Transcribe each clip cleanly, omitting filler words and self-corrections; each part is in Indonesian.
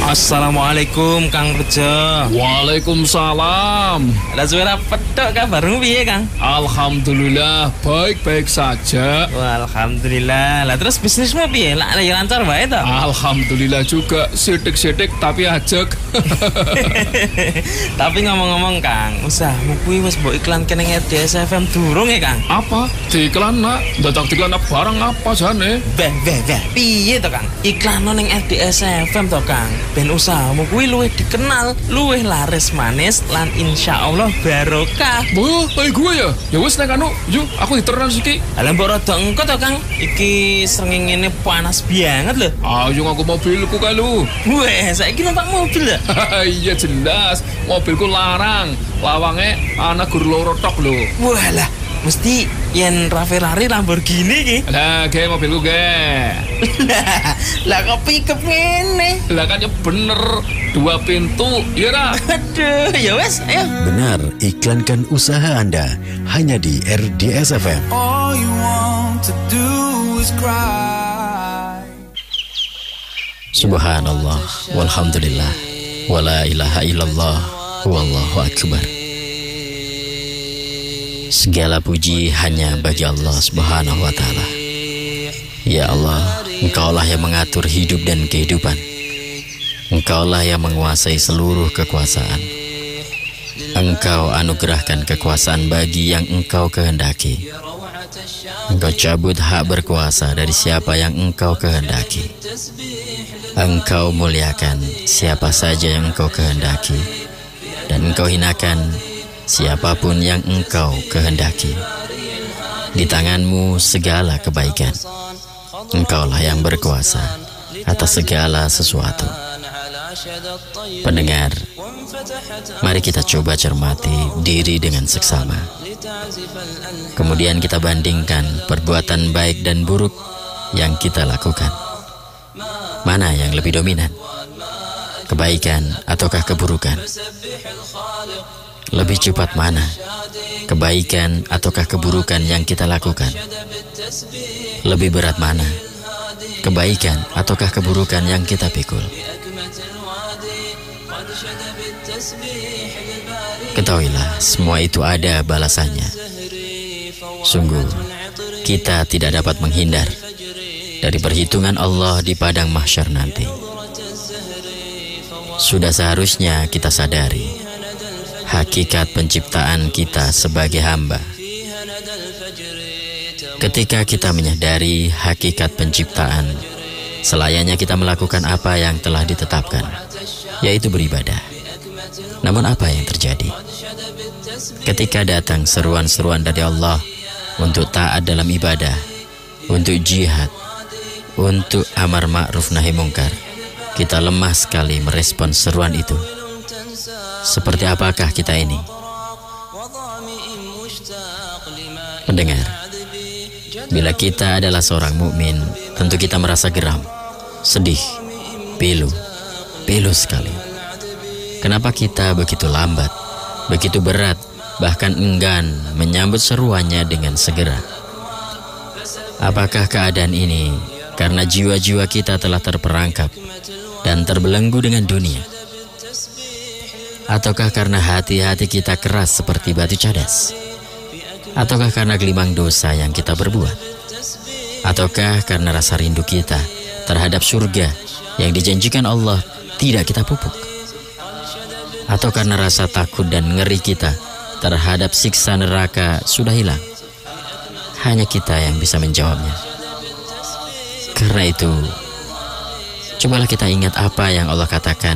Assalamualaikum Kang Rejo. Waalaikumsalam. Lah suara pedok kabarmu piye Kang? Alhamdulillah baik-baik saja. Wah, alhamdulillah. Lah terus bisnismu piye? Lah ya lancar wae to? Alhamdulillah juga sidik-sidik tapi ajek. Tapi ngomong-ngomong Kang, usahamu kuwi wis mbok iklanke ning RDS FM durung ya Kang? Apa? Diiklan nak? Dadak diiklan barang apa jane? Beh, piye to Kang? Iklan ning RDS FM to Kang. Ben usahamu kuwi luwih dikenal, luwih laris manis lan insyaallah barokah. Wah, kayak gue ya? Ya wis nek anu, yuk aku diteran iki. Lah mbok rada engko to Kang. Iki srengenge panas banget lho. Ayo ngaku mobilku kae lu. Weh, saiki numpak mobil ya? Iya jelas, mobilku larang. Lawange ana gur loro tok lho. Walah, mesti yen Ferrari Lamborghini iki. Lah, ge mobilku ge. Lah kok pickup ngene? Lah kan ya bener, 2 pintu, ya ra? Aduh, ya wes, ayo. Benar, iklankan usaha Anda hanya di RDS FM. All you want to do is cry. Subhanallah, walhamdulillah, wala ilaha illallah, wallahu akbar. Segala puji hanya bagi Allah Subhanahu wa ta'ala. Ya Allah, Engkaulah yang mengatur hidup dan kehidupan. Engkaulah yang menguasai seluruh kekuasaan. Engkau anugerahkan kekuasaan bagi yang Engkau kehendaki. Engkau cabut hak berkuasa dari siapa yang Engkau kehendaki. Engkau muliakan siapa saja yang Engkau kehendaki, dan Engkau hinakan siapapun yang Engkau kehendaki. Di tangan-Mu segala kebaikan. Engkaulah yang berkuasa atas segala sesuatu. Pendengar, mari kita coba cermati diri dengan seksama. Kemudian kita bandingkan perbuatan baik dan buruk yang kita lakukan. Mana yang lebih dominan? Kebaikan ataukah keburukan? Lebih cepat mana? Kebaikan ataukah keburukan yang kita lakukan? Lebih berat mana? Kebaikan ataukah keburukan yang kita pikul? Ketahuilah, semua itu ada balasannya. Sungguh, kita tidak dapat menghindar dari perhitungan Allah di padang mahsyar nanti. Sudah seharusnya kita sadari hakikat penciptaan kita sebagai hamba. Ketika kita menyadari hakikat penciptaan, selayaknya kita melakukan apa yang telah ditetapkan, yaitu beribadah. Namun apa yang terjadi? Ketika datang seruan-seruan dari Allah untuk taat dalam ibadah, untuk jihad, untuk amar ma'ruf nahi mungkar, kita lemah sekali merespon seruan itu. Seperti apakah kita ini? Pendengar, bila kita adalah seorang mukmin, tentu kita merasa geram, sedih, pilu sekali. Kenapa kita begitu lambat, begitu berat, bahkan enggan menyambut seruannya dengan segera? Apakah keadaan ini karena jiwa-jiwa kita telah terperangkap dan terbelenggu dengan dunia? Ataukah karena hati-hati kita keras seperti batu cadas? Ataukah karena gelimang dosa yang kita berbuat? Ataukah karena rasa rindu kita terhadap surga yang dijanjikan Allah tidak kita pupuk? Atau karena rasa takut dan ngeri kita terhadap siksa neraka sudah hilang? Hanya kita yang bisa menjawabnya. Karena itu, cobalah kita ingat apa yang Allah katakan,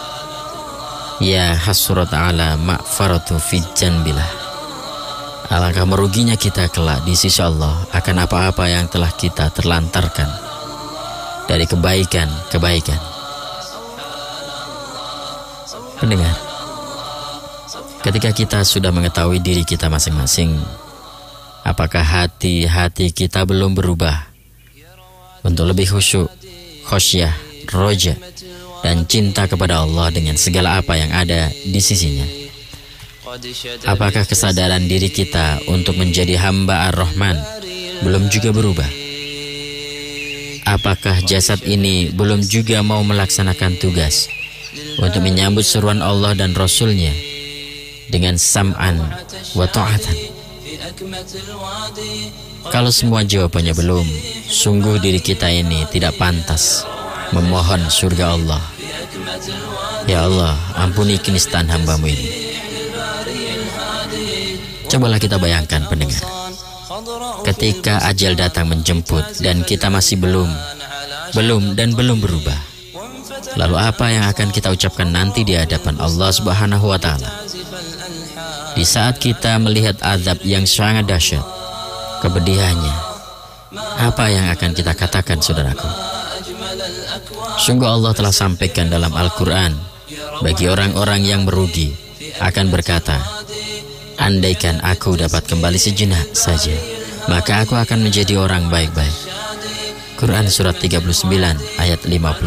ya hasrat ala ma'faratu fi janbillah. Alangkah meruginya kita kelak di sisi Allah akan apa-apa yang telah kita terlantarkan dari kebaikan-kebaikan. Pendengar, ketika kita sudah mengetahui diri kita masing-masing, apakah hati-hati kita belum berubah untuk lebih khusyuk, khosyah, roja, dan cinta kepada Allah dengan segala apa yang ada di sisinya? Apakah kesadaran diri kita untuk menjadi hamba Ar-Rahman belum juga berubah? Apakah jasad ini belum juga mau melaksanakan tugas untuk menyambut seruan Allah dan Rasul-Nya dengan sam'an wa ta'atan? Kalau semua jawabannya belum, sungguh diri kita ini tidak pantas memohon surga Allah. Ya Allah, ampuni kenistaan hamba-Mu ini. Cobalah kita bayangkan pendengar, ketika ajal datang menjemput dan kita masih belum berubah, lalu apa yang akan kita ucapkan nanti di hadapan Allah Subhanahu wa Ta'ala? Di saat kita melihat azab yang sangat dahsyat, kepedihannya, apa yang akan kita katakan, saudaraku? Sungguh Allah telah sampaikan dalam Al-Quran, bagi orang-orang yang merugi akan berkata, andaikan aku dapat kembali sejenak saja, maka aku akan menjadi orang baik-baik. Quran surat 39 ayat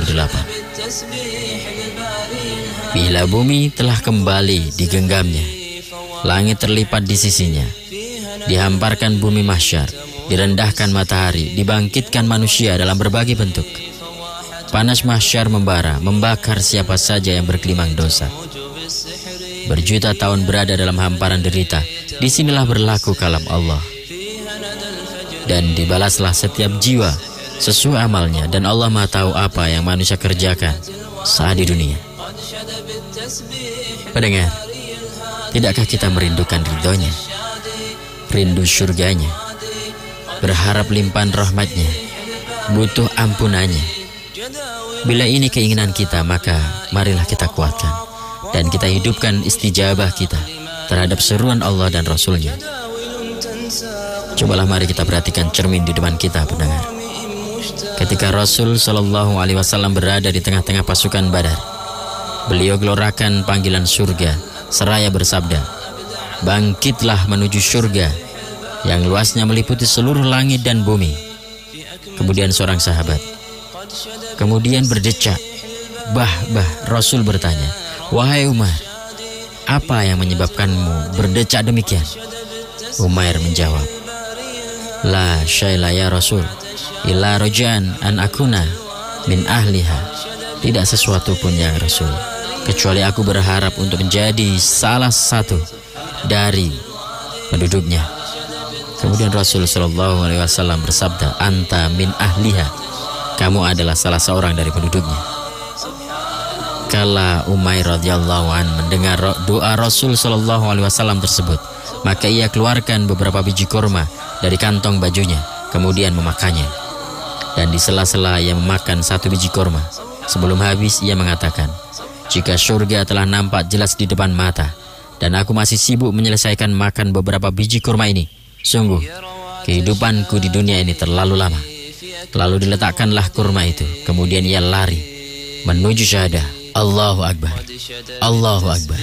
58. Bila bumi telah kembali digenggamnya, langit terlipat di sisinya, dihamparkan bumi mahsyar, direndahkan matahari, dibangkitkan manusia dalam berbagai bentuk. Panas mahsyar membara, membakar siapa saja yang berkelimang dosa. Berjuta tahun berada dalam hamparan derita, disinilah berlaku kalam Allah. Dan dibalaslah setiap jiwa sesuai amalnya, dan Allah Maha tahu apa yang manusia kerjakan saat di dunia. Pendengar, tidakkah kita merindukan ridhonya, rindu surganya, berharap limpahan rahmatnya, butuh ampunannya? Bila ini keinginan kita, maka marilah kita kuatkan dan kita hidupkan istijabah kita terhadap seruan Allah dan Rasul-Nya. Cobalah mari kita perhatikan cermin di depan kita, pendengar. Ketika Rasul Shallallahu Alaihi Wasallam berada di tengah-tengah pasukan Badar, beliau gelorakan panggilan surga seraya bersabda, bangkitlah menuju surga yang luasnya meliputi seluruh langit dan bumi. Kemudian seorang sahabat kemudian berdecak, Rasul bertanya, wahai Umar, apa yang menyebabkanmu berdecak demikian? Umar menjawab, la syai'la ya Rasul, illa rojan an akuna min ahliha. Tidak sesuatu pun ya Rasul, kecuali aku berharap untuk menjadi salah satu dari penduduknya. Kemudian Rasul Shallallahu Alaihi Wasallam bersabda, anta min ahliha, kamu adalah salah seorang dari penduduknya. Kala Umair radhiyallahu an mendengar doa Rasul Shallallahu Alaihi Wasallam tersebut, maka ia keluarkan beberapa biji kurma dari kantong bajunya, kemudian memakannya. Dan di sela-sela ia memakan satu biji kurma, sebelum habis ia mengatakan, jika surga telah nampak jelas di depan mata, dan aku masih sibuk menyelesaikan makan beberapa biji kurma ini, sungguh kehidupanku di dunia ini terlalu lama. Lalu diletakkanlah kurma itu, kemudian ia lari menuju syahadah. Allahu Akbar, Allahu Akbar.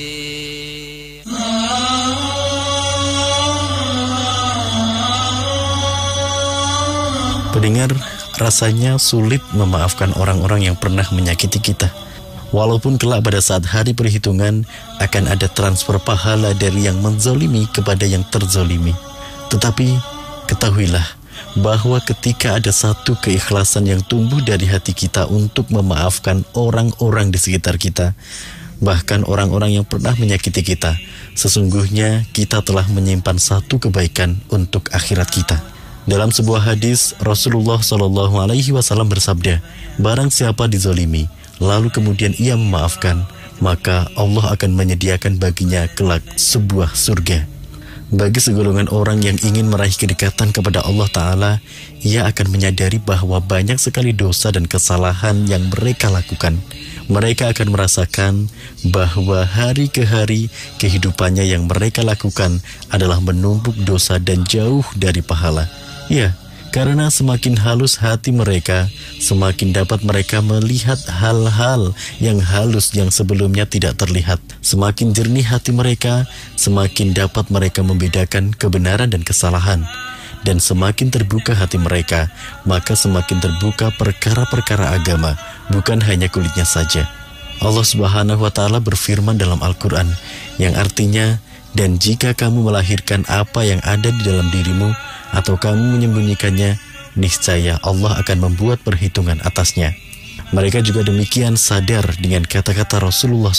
Pendengar, rasanya sulit memaafkan orang-orang yang pernah menyakiti kita. Walaupun kelak pada saat hari perhitungan akan ada transfer pahala dari yang menzolimi kepada yang terzolimi. Tetapi ketahuilah bahwa ketika ada satu keikhlasan yang tumbuh dari hati kita untuk memaafkan orang-orang di sekitar kita, bahkan orang-orang yang pernah menyakiti kita, sesungguhnya kita telah menyimpan satu kebaikan untuk akhirat kita. Dalam sebuah hadis, Rasulullah Shallallahu Alaihi Wasallam bersabda, barang siapa dizolimi, lalu kemudian ia memaafkan, maka Allah akan menyediakan baginya kelak sebuah surga. Bagi segolongan orang yang ingin meraih kedekatan kepada Allah Ta'ala, ia akan menyadari bahwa banyak sekali dosa dan kesalahan yang mereka lakukan. Mereka akan merasakan bahwa hari ke hari kehidupannya yang mereka lakukan adalah menumpuk dosa dan jauh dari pahala. Ya, karena semakin halus hati mereka, semakin dapat mereka melihat hal-hal yang halus yang sebelumnya tidak terlihat. Semakin jernih hati mereka, semakin dapat mereka membedakan kebenaran dan kesalahan. Dan semakin terbuka hati mereka, maka semakin terbuka perkara-perkara agama, bukan hanya kulitnya saja. Allah Subhanahu wa Ta'ala berfirman dalam Al-Quran, yang artinya, dan jika kamu melahirkan apa yang ada di dalam dirimu, atau kamu menyembunyikannya, niscaya Allah akan membuat perhitungan atasnya. Mereka juga demikian sadar dengan kata-kata Rasulullah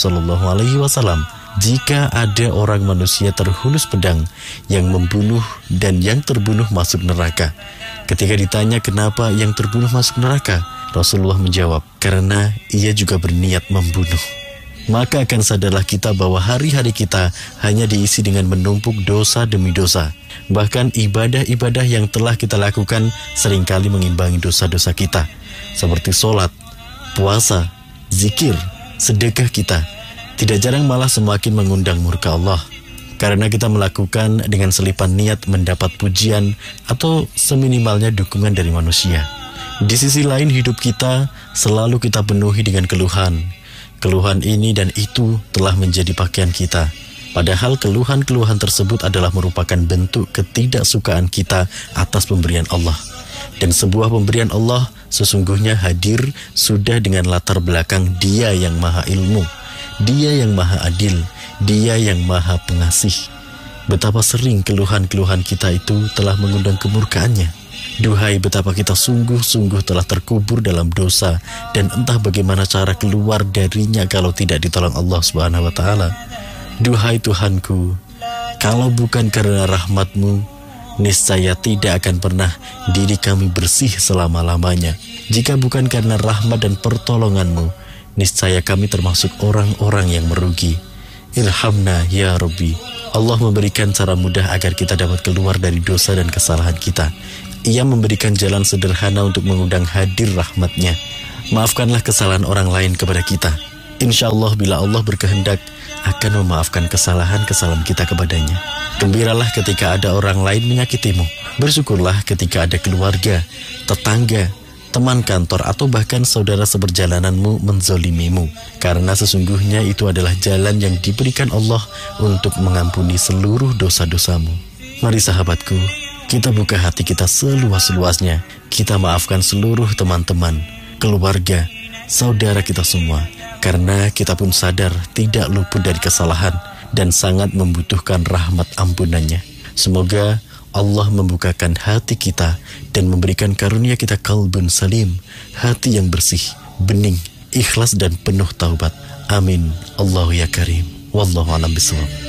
SAW, jika ada orang manusia terhunus pedang yang membunuh dan yang terbunuh masuk neraka. Ketika ditanya kenapa yang terbunuh masuk neraka, Rasulullah menjawab, karena ia juga berniat membunuh. Maka akan sadarlah kita bahwa hari-hari kita hanya diisi dengan menumpuk dosa demi dosa. Bahkan ibadah-ibadah yang telah kita lakukan seringkali mengimbangi dosa-dosa kita, seperti sholat, puasa, zikir, sedekah kita. Tidak jarang malah semakin mengundang murka Allah, karena kita melakukan dengan selipan niat mendapat pujian atau seminimalnya dukungan dari manusia. Di sisi lain hidup kita selalu kita penuhi dengan keluhan. Keluhan ini dan itu telah menjadi pakaian kita. Padahal keluhan-keluhan tersebut adalah merupakan bentuk ketidaksukaan kita atas pemberian Allah. Dan sebuah pemberian Allah sesungguhnya hadir sudah dengan latar belakang Dia yang maha ilmu, Dia yang maha adil, Dia yang maha pengasih. Betapa sering keluhan-keluhan kita itu telah mengundang kemurkaannya. Duhai betapa kita sungguh-sungguh telah terkubur dalam dosa, dan entah bagaimana cara keluar darinya kalau tidak ditolong Allah Subhanahu wa Ta'ala. Duhai Tuhanku, kalau bukan karena rahmat-Mu, niscaya tidak akan pernah diri kami bersih selama-lamanya. Jika bukan karena rahmat dan pertolongan-Mu, niscaya kami termasuk orang-orang yang merugi. Irhamna ya Rabbi. Allah memberikan cara mudah agar kita dapat keluar dari dosa dan kesalahan kita. Ia memberikan jalan sederhana untuk mengundang hadir rahmat-Nya. Maafkanlah kesalahan orang lain kepada kita. Insya Allah bila Allah berkehendak akan memaafkan kesalahan-kesalahan kita kepadanya. Gembiralah ketika ada orang lain menyakitimu. Bersyukurlah ketika ada keluarga, tetangga, teman kantor atau bahkan saudara seperjalananmu menzolimimu. Karena sesungguhnya itu adalah jalan yang diberikan Allah untuk mengampuni seluruh dosa-dosamu. Mari sahabatku, kita buka hati kita seluas-luasnya. Kita maafkan seluruh teman-teman, keluarga, saudara kita semua. Karena kita pun sadar tidak luput dari kesalahan dan sangat membutuhkan rahmat ampunannya. Semoga Allah membukakan hati kita dan memberikan karunia kita qalbun salim, hati yang bersih, bening, ikhlas dan penuh taubat. Amin. Allahu ya karim. Wallahu a'lam bishawab.